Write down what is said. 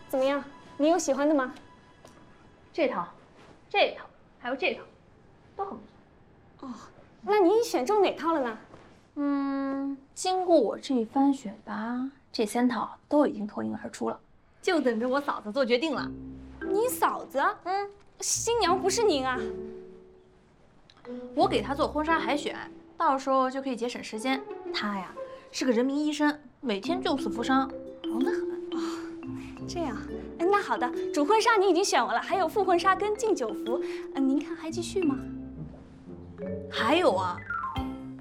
怎么样？你有喜欢的吗？ 这套，这套，还有这套，都很不错。 哦，那你选中哪套了呢？ 经过我这一番选拔，这3套都已经脱颖而出了，就等着我嫂子做决定了。 你嫂子？新娘不是您啊？ 我给她做婚纱海选，到时候就可以节省时间。她呀是个人民医生，每天救死扶伤，忙得很。 这样，那好的，主婚纱你已经选完了，还有副婚纱跟敬酒服，您看还继续吗？ 还有啊，